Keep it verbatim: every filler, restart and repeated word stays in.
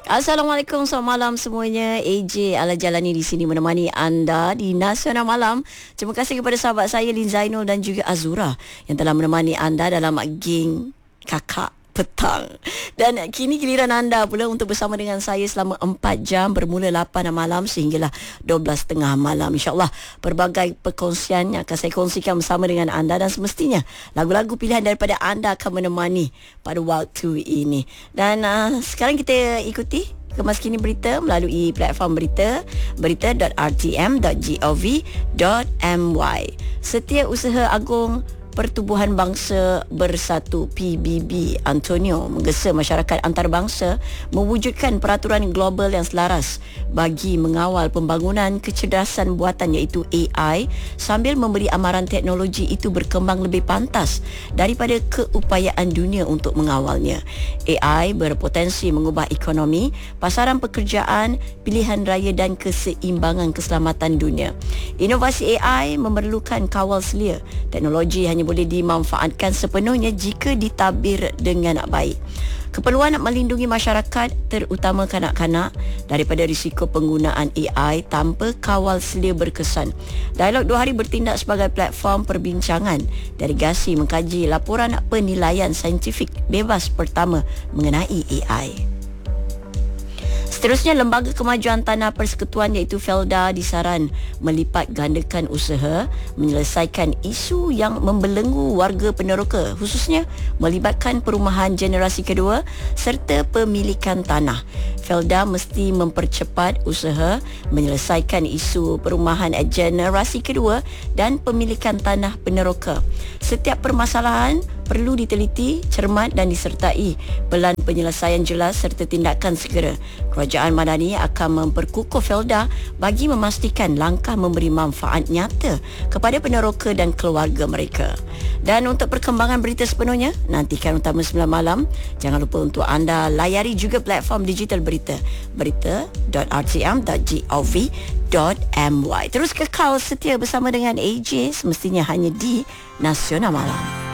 Assalamualaikum, selamat malam semuanya. A J Al-Jalani di sini menemani anda di Nasional Malam. Terima kasih kepada sahabat saya Lin Zainul dan juga Azura yang telah menemani anda dalam geng kakak petang. Dan kini giliran anda pula untuk bersama dengan saya selama empat jam bermula lapan malam sehinggalah dua belas tiga puluh malam. InsyaAllah pelbagai perkongsian yang akan saya kongsikan bersama dengan anda dan semestinya lagu-lagu pilihan daripada anda akan menemani pada waktu ini. Dan uh, sekarang kita ikuti kemas kini berita melalui platform berita berita dot r t m dot gov dot my. Setiausaha Agung Pertubuhan Bangsa Bersatu P B B Antonio menggesa masyarakat antarabangsa mewujudkan peraturan global yang selaras bagi mengawal pembangunan kecerdasan buatan iaitu A I sambil memberi amaran teknologi itu berkembang lebih pantas daripada keupayaan dunia untuk mengawalnya. A I berpotensi mengubah ekonomi, pasaran pekerjaan, pilihan raya dan keseimbangan keselamatan dunia. Inovasi A I memerlukan kawal selia. Teknologi hanya boleh dimanfaatkan sepenuhnya jika ditabir dengan baik. Keperluan nak melindungi masyarakat terutama kanak-kanak daripada risiko penggunaan A I tanpa kawal selia berkesan. Dialog dua hari bertindak sebagai platform perbincangan. Delegasi mengkaji laporan penilaian saintifik bebas pertama mengenai A I. Seterusnya, Lembaga Kemajuan Tanah Persekutuan iaitu Felda disaran melipat gandakan usaha menyelesaikan isu yang membelenggu warga peneroka, khususnya melibatkan perumahan generasi kedua serta pemilikan tanah. Felda mesti mempercepat usaha menyelesaikan isu perumahan generasi kedua dan pemilikan tanah peneroka. Setiap permasalahan perlu diteliti, cermat dan disertai pelan penyelesaian jelas serta tindakan segera. Kerajaan Madani akan memperkukuh Felda bagi memastikan langkah memberi manfaat nyata kepada peneroka dan keluarga mereka. Dan untuk perkembangan berita sepenuhnya, nantikan Utama sembilan malam. Jangan lupa untuk anda layari juga platform digital berita berita dot r t m dot gov dot my. Terus kekal setia bersama dengan A J semestinya hanya di Nasional Malam.